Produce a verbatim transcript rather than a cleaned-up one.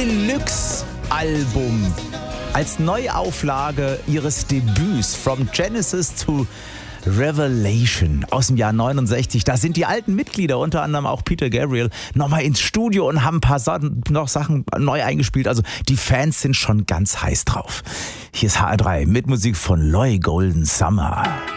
Deluxe-Album als Neuauflage ihres Debüts From Genesis to Revelation aus dem Jahr neunundsechzig. Da sind die alten Mitglieder, unter anderem auch Peter Gabriel, nochmal ins Studio und haben ein paar Sachen, noch Sachen neu eingespielt. Also die Fans sind schon ganz heiß drauf. Hier ist H R drei mit Musik von Loy Golden Summer.